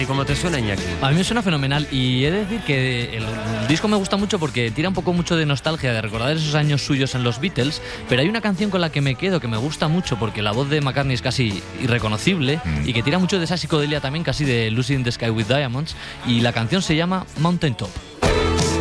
ti cómo te suena, Iñaki? A mí me suena fenomenal y he de decir que el disco me gusta mucho porque tira un poco mucho de nostalgia, de recordar esos años suyos en los Beatles, pero hay una canción con la que me quedo que me gusta mucho porque la voz de McCartney es casi irreconocible y que tira mucho de esa psicodelia también, casi de Lucy in the Sky with Diamonds, y la canción se llama Mountain Top.